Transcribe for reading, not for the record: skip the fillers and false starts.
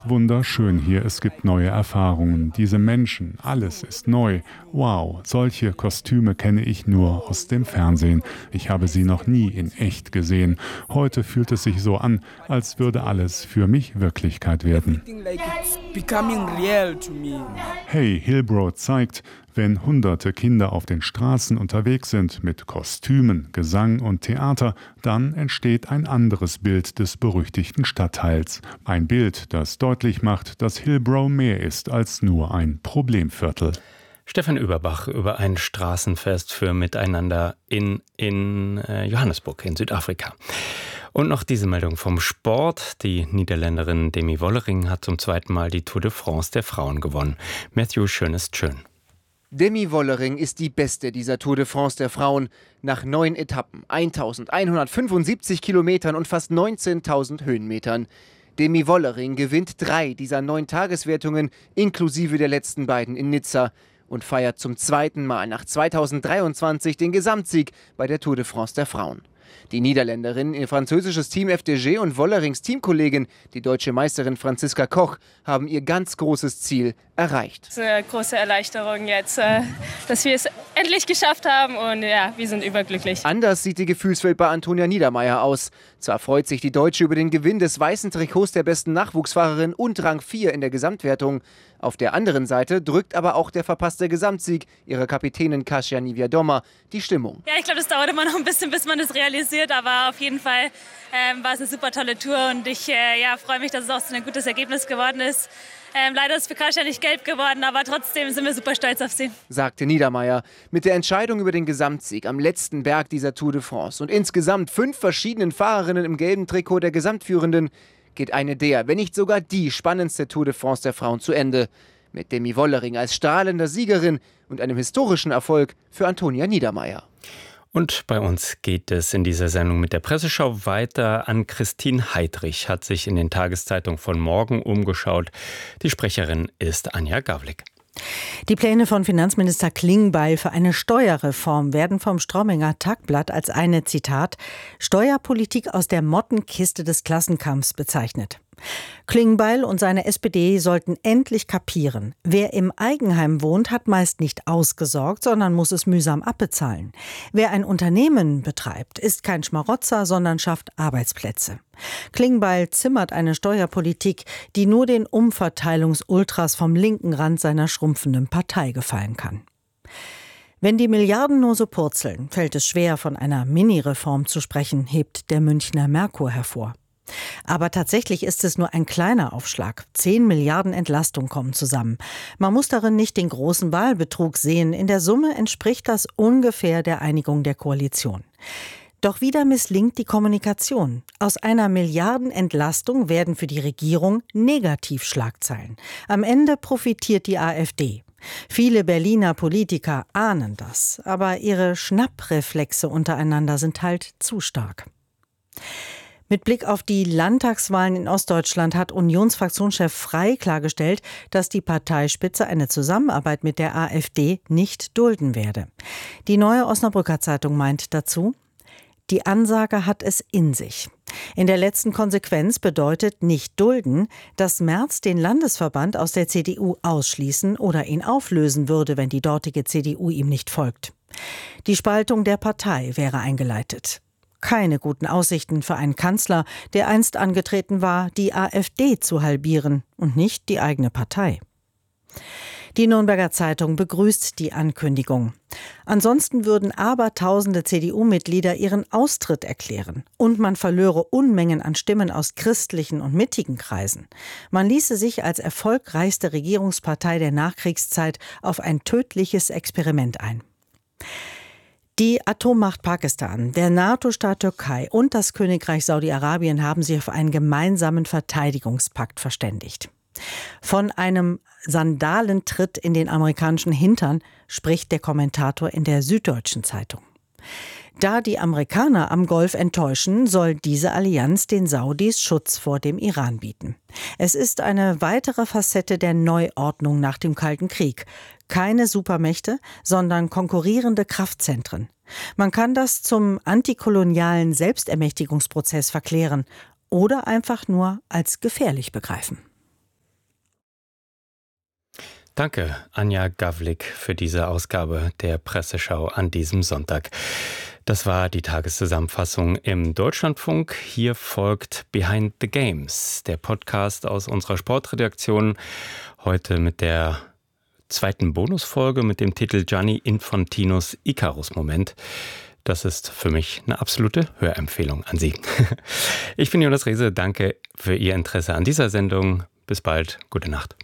Wunderschön hier, es gibt neue Erfahrungen, diese Menschen, alles ist neu. Wow, solche Kostüme kenne ich nur aus dem Fernsehen. Ich habe sie noch nie in echt gesehen. Heute fühlt es sich so an, als würde alles für mich Wirklichkeit werden. Hey, Hillbrow zeigt, wenn hunderte Kinder auf den Straßen unterwegs sind mit Kostümen, Gesang und Theater, dann entsteht ein anderes Bild des berüchtigten Stadtteils. Ein Bild, das deutlich macht, dass Hillbrow mehr ist als nur ein Problemviertel. Stefan Überbach über ein Straßenfest für Miteinander in Johannesburg in Südafrika. Und noch diese Meldung vom Sport. Die Niederländerin Demi Wollering hat zum zweiten Mal die Tour de France der Frauen gewonnen. Matthew, schön ist schön. Demi Wollering ist die Beste dieser Tour de France der Frauen. Nach 9 Etappen, 1175 Kilometern und fast 19.000 Höhenmetern. Demi Wollering gewinnt 3 dieser 9 Tageswertungen, inklusive der letzten beiden in Nizza, und feiert zum zweiten Mal nach 2023 den Gesamtsieg bei der Tour de France der Frauen. Die Niederländerin, ihr französisches Team FDG und Wollerings Teamkollegin, die deutsche Meisterin Franziska Koch, haben ihr ganz großes Ziel erreicht. Es ist eine große Erleichterung jetzt, dass wir es endlich geschafft haben und ja, wir sind überglücklich. Anders sieht die Gefühlswelt bei Antonia Niedermeier aus. Zwar freut sich die Deutsche über den Gewinn des weißen Trikots der besten Nachwuchsfahrerin und Rang 4 in der Gesamtwertung. Auf der anderen Seite drückt aber auch der verpasste Gesamtsieg ihrer Kapitänin Kasia Niewiadoma die Stimmung. Ja, ich glaube, das dauert immer noch ein bisschen, bis man das realisiert, aber auf jeden Fall war es eine super tolle Tour und ich freue mich, dass es auch so ein gutes Ergebnis geworden ist. Leider ist für Kasia nicht gelb geworden, aber trotzdem sind wir super stolz auf sie, sagte Niedermeier. Mit der Entscheidung über den Gesamtsieg am letzten Berg dieser Tour de France und insgesamt 5 verschiedenen Fahrerinnen im gelben Trikot der Gesamtführenden geht eine der, wenn nicht sogar die spannendste Tour de France der Frauen zu Ende. Mit Demi Wollering als strahlender Siegerin und einem historischen Erfolg für Antonia Niedermeier. Und bei uns geht es in dieser Sendung mit der Presseschau weiter. An Christine Heidrich hat sich in den Tageszeitungen von morgen umgeschaut. Die Sprecherin ist Anja Gawlik. Die Pläne von Finanzminister Klingbeil für eine Steuerreform werden vom Straubinger Tagblatt als eine, Zitat, Steuerpolitik aus der Mottenkiste des Klassenkampfs bezeichnet. Klingbeil und seine SPD sollten endlich kapieren. Wer im Eigenheim wohnt, hat meist nicht ausgesorgt, sondern muss es mühsam abbezahlen. Wer ein Unternehmen betreibt, ist kein Schmarotzer, sondern schafft Arbeitsplätze. Klingbeil zimmert eine Steuerpolitik, die nur den Umverteilungsultras vom linken Rand seiner schrumpfenden Partei gefallen kann. Wenn die Milliarden nur so purzeln, fällt es schwer, von einer Mini-Reform zu sprechen, hebt der Münchner Merkur hervor. Aber tatsächlich ist es nur ein kleiner Aufschlag. 10 Milliarden Entlastung kommen zusammen. Man muss darin nicht den großen Wahlbetrug sehen. In der Summe entspricht das ungefähr der Einigung der Koalition. Doch wieder misslingt die Kommunikation. Aus einer Milliardenentlastung werden für die Regierung Negativschlagzeilen. Am Ende profitiert die AfD. Viele Berliner Politiker ahnen das, aber ihre Schnappreflexe untereinander sind halt zu stark. Mit Blick auf die Landtagswahlen in Ostdeutschland hat Unionsfraktionschef Frey klargestellt, dass die Parteispitze eine Zusammenarbeit mit der AfD nicht dulden werde. Die Neue Osnabrücker Zeitung meint dazu, die Ansage hat es in sich. In der letzten Konsequenz bedeutet nicht dulden, dass Merz den Landesverband aus der CDU ausschließen oder ihn auflösen würde, wenn die dortige CDU ihm nicht folgt. Die Spaltung der Partei wäre eingeleitet. Keine guten Aussichten für einen Kanzler, der einst angetreten war, die AfD zu halbieren und nicht die eigene Partei. Die Nürnberger Zeitung begrüßt die Ankündigung. Ansonsten würden abertausende CDU-Mitglieder ihren Austritt erklären. Und man verlöre Unmengen an Stimmen aus christlichen und mittigen Kreisen. Man ließe sich als erfolgreichste Regierungspartei der Nachkriegszeit auf ein tödliches Experiment ein. Die Atommacht Pakistan, der NATO-Staat Türkei und das Königreich Saudi-Arabien haben sich auf einen gemeinsamen Verteidigungspakt verständigt. Von einem Sandalentritt in den amerikanischen Hintern spricht der Kommentator in der Süddeutschen Zeitung. Da die Amerikaner am Golf enttäuschen, soll diese Allianz den Saudis Schutz vor dem Iran bieten. Es ist eine weitere Facette der Neuordnung nach dem Kalten Krieg. Keine Supermächte, sondern konkurrierende Kraftzentren. Man kann das zum antikolonialen Selbstermächtigungsprozess verklären oder einfach nur als gefährlich begreifen. Danke, Anja Gawlik, für diese Ausgabe der Presseschau an diesem Sonntag. Das war die Tageszusammenfassung im Deutschlandfunk. Hier folgt Behind the Games, der Podcast aus unserer Sportredaktion. Heute mit der zweiten Bonusfolge mit dem Titel Gianni Infantinos Icarus-Moment. Das ist für mich eine absolute Hörempfehlung an Sie. Ich bin Jonas Rehse, danke für Ihr Interesse an dieser Sendung. Bis bald, gute Nacht.